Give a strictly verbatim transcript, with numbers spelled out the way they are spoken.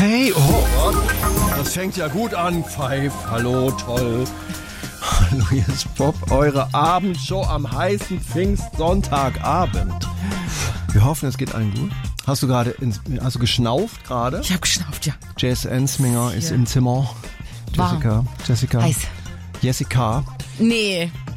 Hey, oh Gott, das fängt ja gut an, Pfeif. Hallo, toll. Hallo, hier ist Bob, eure Abendshow am heißen Pfingstsonntagabend. Wir hoffen, es geht allen gut. Hast du gerade, ins, hast du geschnauft gerade? Ich habe geschnauft, ja. Jess Ensminger ist Ja. im Zimmer. Jessica, Warm. Jessica. Heiß. Jessica. Nee.